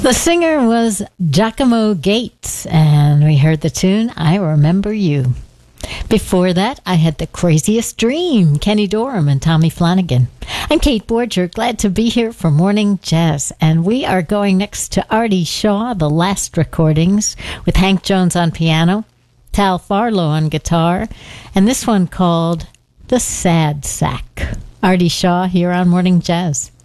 The singer was Giacomo Gates, and we heard the tune, I Remember You. Before that, I had The Craziest Dream, Kenny Dorham and Tommy Flanagan. I'm Kate Borger, glad to be here for Morning Jazz, and we are going next to Artie Shaw, the last recordings, with Hank Jones on piano, Tal Farlow on guitar, and this one called The Sad Sack. Artie Shaw here on Morning Jazz.